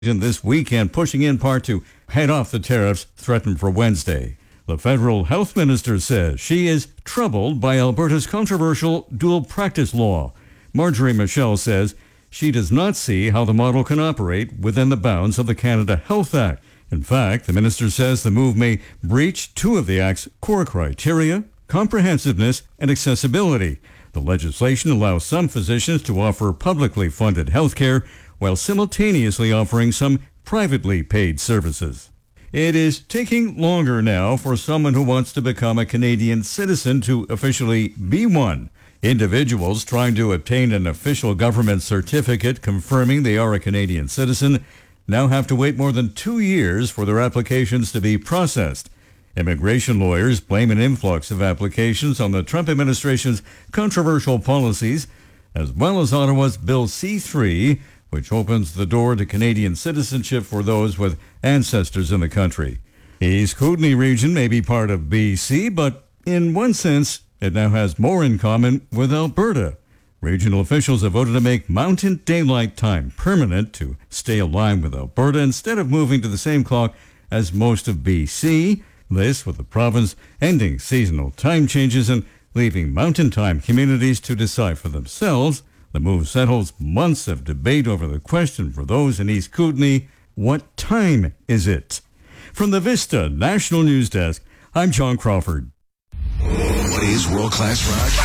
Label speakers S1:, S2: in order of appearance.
S1: this weekend, pushing in part to head off the tariffs threatened for Wednesday. The federal health minister says she is troubled by Alberta's controversial dual practice law. Marjorie Michel says she does not see how the model can operate within the bounds of the Canada Health Act. In fact, the minister says the move may breach two of the Act's core criteria: comprehensiveness and accessibility. The legislation allows some physicians to offer publicly funded health care while simultaneously offering some privately paid services. It is taking longer now for someone who wants to become a Canadian citizen to officially be one. Individuals trying to obtain an official government certificate confirming they are a Canadian citizen now have to wait more than 2 years for their applications to be processed. Immigration lawyers blame an influx of applications on the Trump administration's controversial policies, as well as Ottawa's Bill C-3, which opens the door to Canadian citizenship for those with ancestors in the country. East Kootenay region may be part of BC, but in one sense, it now has more in common with Alberta. Regional officials have voted to make Mountain Daylight Time permanent to stay aligned with Alberta instead of moving to the same clock as most of BC. This with the province ending seasonal time changes and leaving Mountain Time communities to decide for themselves. The move settles months of debate over the question for those in East Kootenay: what time is it? From the Vista National News Desk, I'm John Crawford.
S2: What is world-class rock?